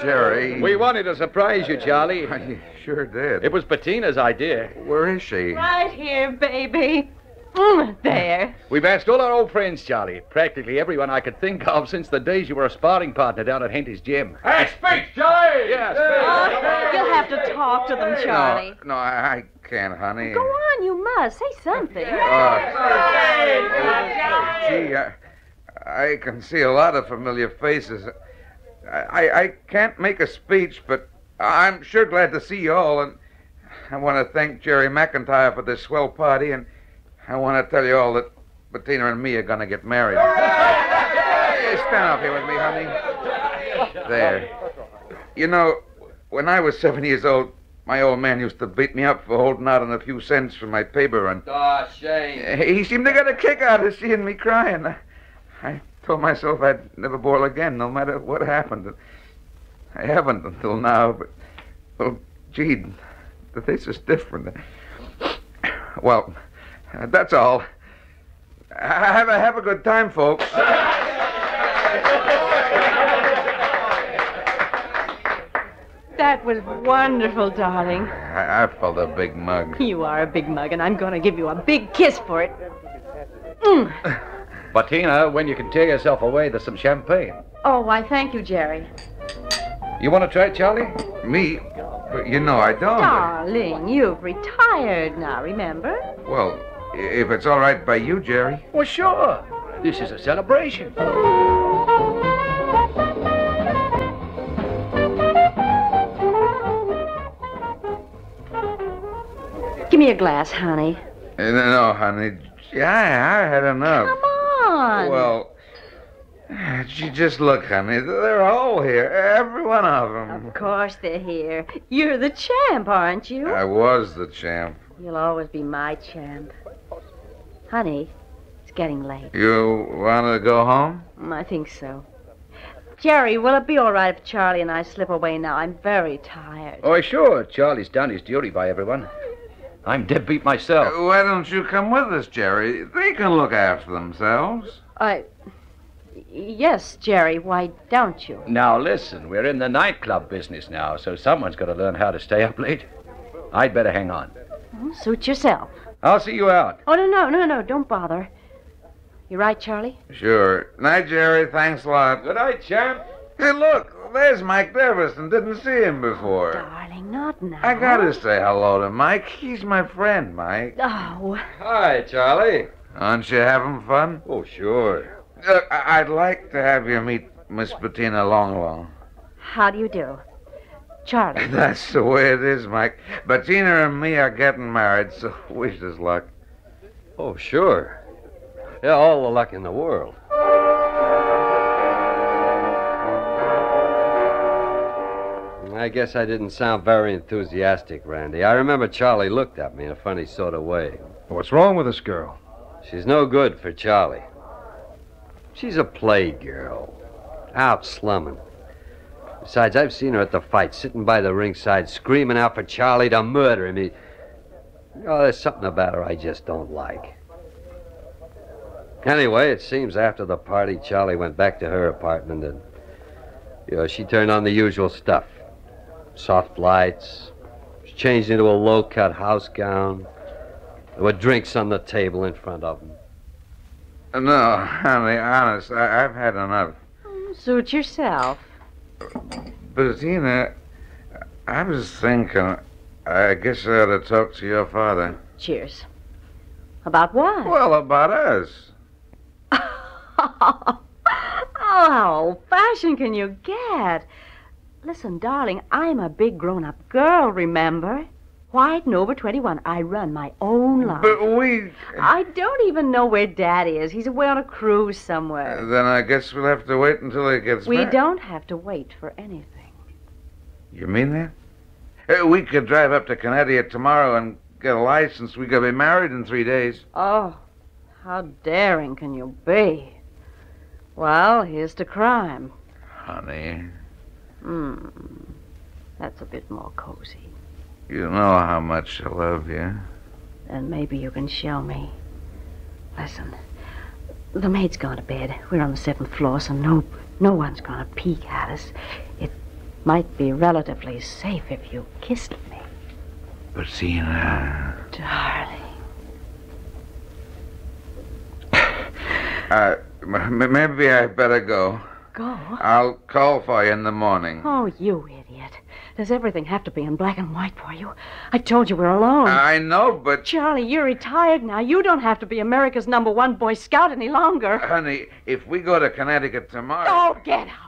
Jerry. We wanted to surprise you, Charlie. You sure did. It was Bettina's idea. Where is she? Right here, baby. There. We've asked all our old friends, Charlie. Practically everyone I could think of since the days you were a sparring partner down at Henty's gym. Hey, speak, Charlie! Yeah, Oh, you'll have to talk to them, Charlie. No, I can't, honey. Go on, you must. Say something. Gee, I can see a lot of familiar faces. I can't make a speech, but I'm sure glad to see you all, and I want to thank Jerry McIntyre for this swell party, and I want to tell you all that Bettina and me are going to get married. Hey, stand up here with me, honey. There. You know, when I was 7 years old, my old man used to beat me up for holding out on a few cents for my paper run. Oh, shame. He seemed to get a kick out of seeing me crying. I told myself I'd never boil again, no matter what happened. I haven't until now, but, well, gee, this is different. Well, that's all. Have a good time, folks. That was wonderful, darling. I felt a big mug. You are a big mug, and I'm going to give you a big kiss for it. Bettina, when you can tear yourself away, there's some champagne. Oh, why, thank you, Jerry. You want to try it, Charlie? Me? But you know I don't. Darling, you've retired now, remember? Well, if it's all right by you, Jerry. Well, sure. This is a celebration. Give me a glass, honey. No, honey. Gee, I had enough. Come on. Well, gee, just look, honey. They're all here. Every one of them. Of course they're here. You're the champ, aren't you? I was the champ. You'll always be my champ. Honey, it's getting late. You want to go home? I think so. Jerry, will it be all right if Charlie and I slip away now? I'm very tired. Oh, sure. Charlie's done his duty by everyone. I'm dead beat myself. Why don't you come with us, Jerry? They can look after themselves. Yes, Jerry, why don't you? Now, listen, we're in the nightclub business now, so someone's got to learn how to stay up late. I'd better hang on. Suit yourself. I'll see you out. Oh, no, don't bother. You right, Charlie? Sure. Night, Jerry. Thanks a lot. Good night, champ. Hey, look. There's Mike Devison. Didn't see him before. Darling, not now. I gotta say hello to Mike. He's my friend, Mike. Oh. Hi, Charlie. Aren't you having fun? Oh, sure. I'd like to have you meet Miss Bettina Longlong. How do you do? Charlie. That's the way it is, Mike. Bettina and me are getting married, so wish us luck. Oh, sure. Yeah, all the luck in the world. I guess I didn't sound very enthusiastic, Randy. I remember Charlie looked at me in a funny sort of way. What's wrong with this girl? She's no good for Charlie. She's a play girl. Out slumming. Besides, I've seen her at the fight, sitting by the ringside, screaming out for Charlie to murder him. There's something about her I just don't like. Anyway, it seems after the party, Charlie went back to her apartment and, she turned on the usual stuff. Soft lights. She changed into a low-cut house gown. There were drinks on the table in front of them. No, honey, honest, I've had enough. Suit yourself. Bettina, I was thinking, I guess I ought to talk to your father. Cheers. About what? Well, about us. Oh, how old-fashioned can you get? Listen, darling, I'm a big grown-up girl, remember? White and over 21. I run my own life. But we... I don't even know where Dad is. He's away on a cruise somewhere. Then I guess we'll have to wait until he gets We back. don't have to wait for anything. You mean that? We could drive up to Connecticut tomorrow and get a license. We could be married in 3 days. Oh, how daring can you be? Well, here's to crime. Honey, That's a bit more cozy. you know how much I love you. Then maybe you can show me. Listen, the maid's gone to bed. We're on the 7th floor, so no one's gonna peek at us. might be relatively safe if you kissed me. But Zena... Darling. Maybe I better go. Go? I'll call for you in the morning. Oh, you idiot. Does everything have to be in black and white for you? I told you we're alone. I know, but... Charlie, you're retired now. You don't have to be America's #1 Boy Scout any longer. Honey, if we go to Connecticut tomorrow... Oh, get out.